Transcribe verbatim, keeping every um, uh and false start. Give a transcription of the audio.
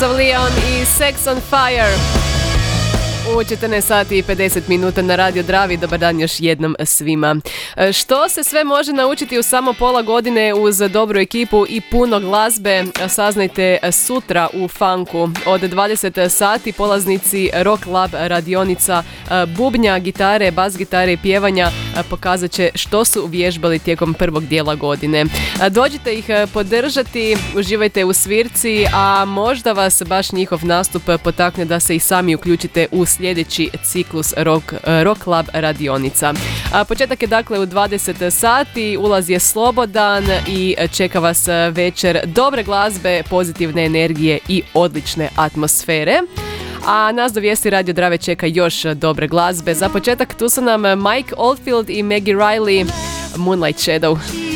Kings of Leon i Sex on Fire. U četrnaest sati i pedeset minuta na Radio Dravi. Dobar dan još jednom svima. Što se sve može naučiti u samo pola godine uz dobru ekipu i puno glazbe, saznajte sutra u Funku. Od dvadeset sati polaznici Rock Lab radionica bubnja, gitare, bas gitare i pjevanja pokazat će što su vježbali tijekom prvog dijela godine. Dođite ih podržati, uživajte u svirci, a možda vas baš njihov nastup potakne da se i sami uključite u sljedeći ciklus Rock, Rock Lab radionica. A početak je dakle u dvadeset sati, ulaz je slobodan i čeka vas večer dobre glazbe, pozitivne energije i odlične atmosfere. A nas do vijesti Radio Drave čeka još dobre glazbe. Za početak tu su nam Mike Oldfield i Maggie Riley, Moonlight Shadow.